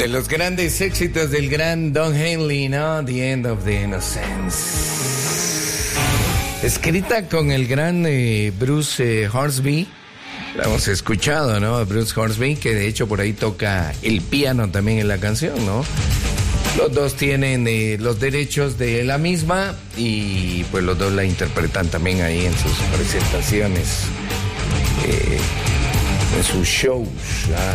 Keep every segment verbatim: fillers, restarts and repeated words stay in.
De los grandes éxitos del gran Don Henley, ¿no? The End of the Innocence. Escrita con el gran eh, Bruce eh, Hornsby. La hemos escuchado, ¿no? Bruce Hornsby, que de hecho por ahí toca el piano también en la canción, ¿no? Los dos tienen eh, los derechos de la misma y pues los dos la interpretan también ahí en sus presentaciones, eh, en sus shows, ¿ah?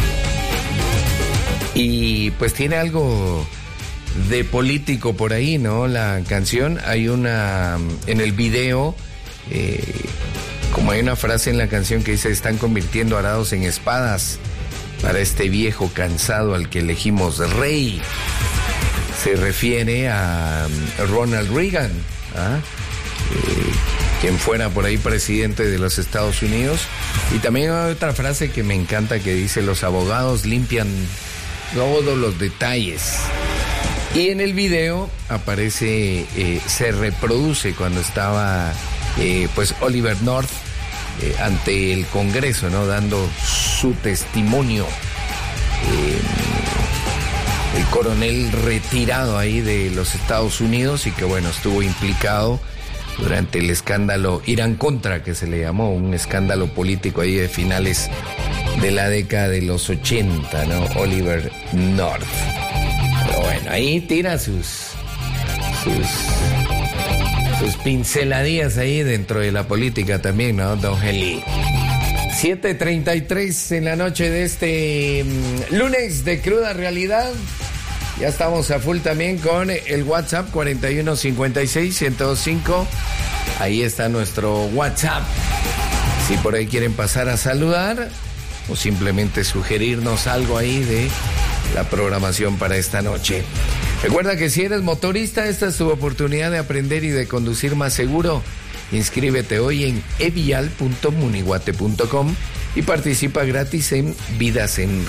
Y pues tiene algo de político por ahí, ¿no? La canción, hay una, en el video, eh, como hay una frase en la canción que dice, están convirtiendo arados en espadas para este viejo cansado al que elegimos rey. Se refiere a Ronald Reagan, ¿ah? eh, quien fuera por ahí presidente de los Estados Unidos. Y también hay otra frase que me encanta que dice, los abogados limpian todos los detalles. Y en el video aparece, eh, se reproduce cuando estaba eh, pues Oliver North eh, ante el Congreso, ¿no? Dando su testimonio. Eh, el coronel retirado ahí de los Estados Unidos y que bueno, estuvo implicado durante el escándalo Irán Contra, que se le llamó, un escándalo político ahí de finales de la década de los ochenta, ¿no? Oliver North. Pero bueno, ahí tira sus sus sus pinceladillas ahí dentro de la política también, ¿no? Don Henley. siete treinta y tres en la noche de este um, lunes de Cruda Realidad. Ya estamos a full también con el WhatsApp cuarenta y uno cincuenta y seis ciento cinco. Ahí está nuestro WhatsApp. Si por ahí quieren pasar a saludar o simplemente sugerirnos algo ahí de la programación para esta noche. Recuerda que si eres motorista, esta es tu oportunidad de aprender y de conducir más seguro. Inscríbete hoy en evial punto munihuate punto com y participa gratis en Vidas en